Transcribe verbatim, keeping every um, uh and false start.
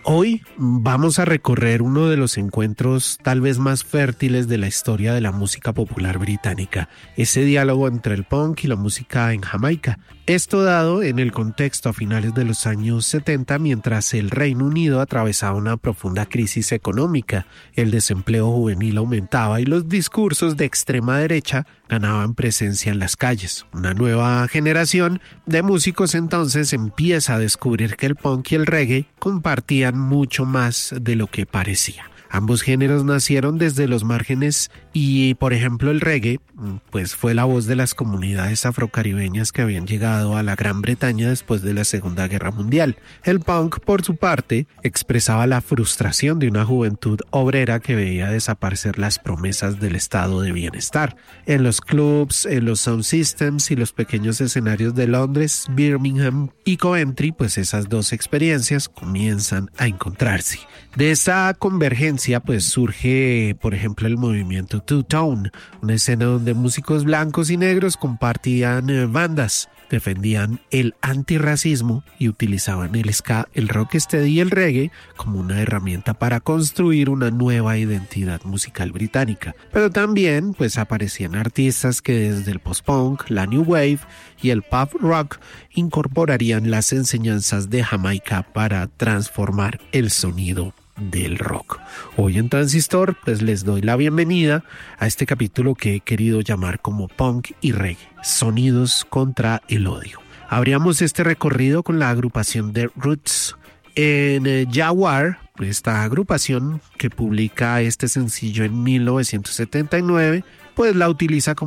Hoy vamos a recorrer uno de los encuentros tal vez más fértiles de la historia de la música popular británica, ese diálogo entre el punk y la música en Jamaica. Esto dado en el contexto a finales de los años setenta, mientras el Reino Unido atravesaba una profunda crisis económica, el desempleo juvenil aumentaba y los discursos de extrema derecha ganaban presencia en las calles. Una nueva generación de músicos entonces empieza a descubrir que el punk y el reggae compartían mucho más de lo que parecía. Ambos géneros nacieron desde los márgenes y, por ejemplo, el reggae pues fue la voz de las comunidades afrocaribeñas que habían llegado a la Gran Bretaña después de la Segunda Guerra Mundial. El punk, por su parte, expresaba la frustración de una juventud obrera que veía desaparecer las promesas del estado de bienestar. En los clubs, en los sound systems y los pequeños escenarios de Londres, Birmingham y Coventry, pues esas dos experiencias comienzan a encontrarse. De esa convergencia pues surge, por ejemplo, el movimiento Two-Tone, una escena donde músicos blancos y negros compartían eh, bandas, defendían el antirracismo y utilizaban el ska, el rocksteady y el reggae como una herramienta para construir una nueva identidad musical británica. Pero también pues aparecían artistas que desde el post-punk, la new wave y el pop rock incorporarían las enseñanzas de Jamaica para transformar el sonido del rock. Hoy en Transistor pues les doy la bienvenida a este capítulo que he querido llamar como Punk y Reggae, sonidos contra el odio. Abríamos este recorrido con la agrupación The Roots. En eh, Jaguar, esta agrupación que publica este sencillo en mil novecientos setenta y nueve, pues la utiliza como